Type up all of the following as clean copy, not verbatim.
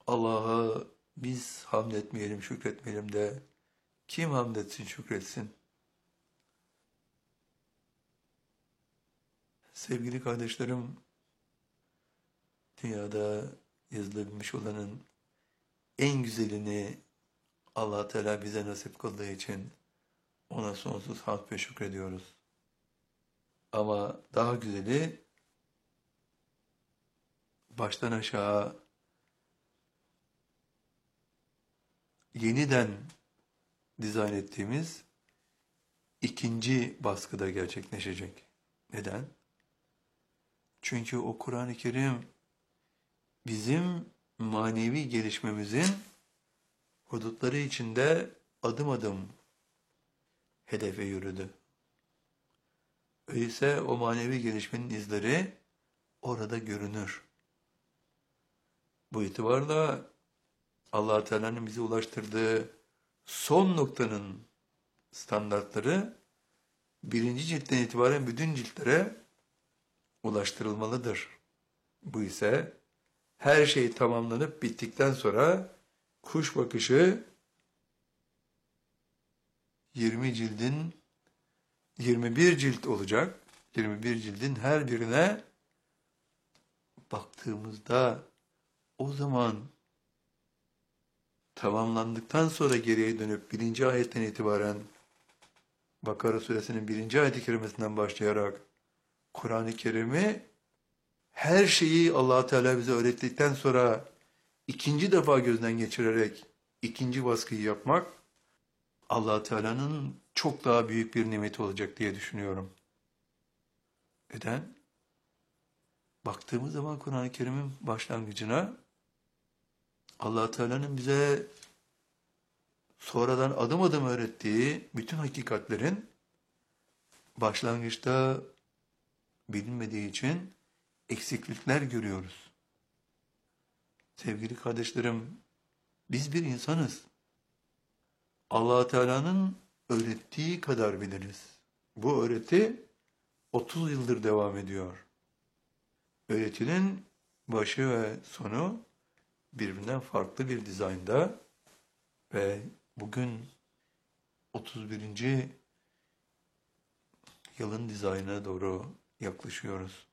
Allah'a biz hamd etmeyelim, şükretmeyelim de kim hamd etsin, şükretsin? Sevgili kardeşlerim, dünyada yazılabilmiş olanın en güzelini Allah Teala bize nasip kıldığı için ona sonsuz hamd ve şükrediyoruz. Ama daha güzeli baştan aşağı yeniden dizayn ettiğimiz ikinci baskıda gerçekleşecek. Neden? Çünkü o Kur'an-ı Kerim bizim manevi gelişmemizin hudutları içinde adım adım hedefe yürüdü. Öyleyse o manevi gelişmenin izleri orada görünür. Bu itibarla Allah Teala'nın bize ulaştırdığı son noktanın standartları birinci ciltten itibaren bütün ciltlere ulaştırılmalıdır. Bu ise her şey tamamlanıp bittikten sonra kuş bakışı 20 cildin 21 cilt olacak. 21 cildin her birine baktığımızda o zaman tamamlandıktan sonra geriye dönüp 1. ayetten itibaren Bakara suresinin 1. ayet-i kerimesinden başlayarak Kur'an-ı Kerim'i her şeyi Allah Teala bize öğrettikten sonra ikinci defa gözden geçirerek ikinci baskıyı yapmak Allah Teala'nın çok daha büyük bir nimeti olacak diye düşünüyorum. Neden? Baktığımız zaman Kur'an-ı Kerim'in başlangıcına Allah Teala'nın bize sonradan adım adım öğrettiği bütün hakikatlerin başlangıçta bilinmediği için eksiklikler görüyoruz. Sevgili kardeşlerim, biz bir insanız. Allah Teala'nın öğrettiği kadar biliriz. Bu öğreti 30 yıldır devam ediyor. Öğretinin başı ve sonu birbirinden farklı bir dizaynda ve bugün 31. yılın dizaynına doğru yaklaşıyoruz.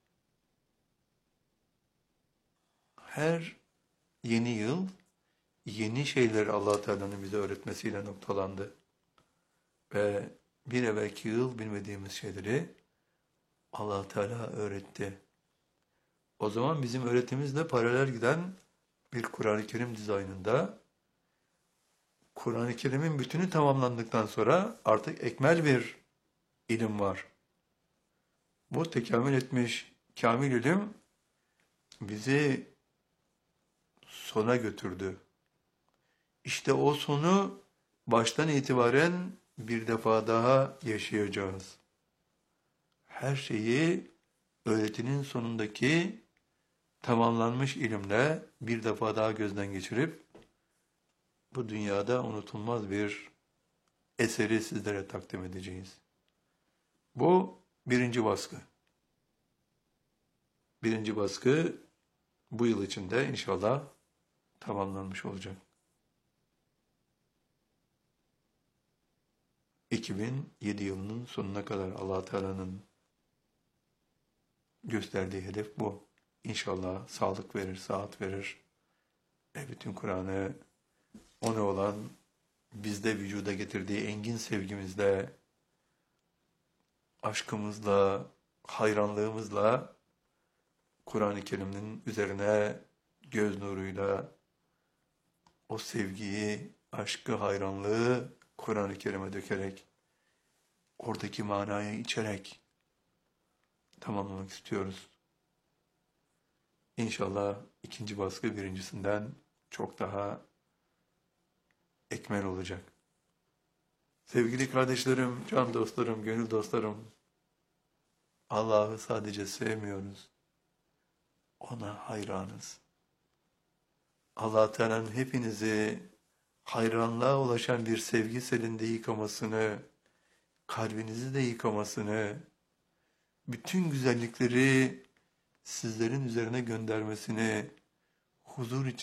Her yeni yıl yeni şeyler Allah Teala'nın bize öğretmesiyle noktalandı. Ve bir evvelki yıl bilmediğimiz şeyleri Allah Teala öğretti. O zaman bizim öğretimizle paralel giden bir Kur'an-ı Kerim dizaynında Kur'an-ı Kerim'in bütünü tamamlandıktan sonra artık ekmel bir ilim var. Bu tekamül etmiş kamil ilim bizi sona götürdü. İşte o sonu baştan itibaren bir defa daha yaşayacağız. Her şeyi öğretinin sonundaki tamamlanmış ilimle bir defa daha gözden geçirip bu dünyada unutulmaz bir eseri sizlere takdim edeceğiz. Bu birinci baskı. Birinci baskı bu yıl içinde inşallah tamamlanmış olacak. 2007 yılının sonuna kadar Allah Teala'nın gösterdiği hedef bu. İnşallah sağlık verir, sıhhat verir. Bütün Kur'an'ı ona olan bizde vücuda getirdiği engin sevgimizle, aşkımızla, hayranlığımızla Kur'an-ı Kerim'in üzerine göz nuruyla o sevgiyi, aşkı, hayranlığı Kur'an-ı Kerim'e dökerek, oradaki manayı içerek tamamlamak istiyoruz. İnşallah ikinci baskı birincisinden çok daha ekmel olacak. Sevgili kardeşlerim, can dostlarım, gönül dostlarım, Allah'ı sadece sevmiyoruz, ona hayranız. Allah Teala'nın hepinizi hayranlığa ulaşan bir sevgi selinde yıkamasını, kalbinizi de yıkamasını, bütün güzellikleri sizlerin üzerine göndermesini, huzur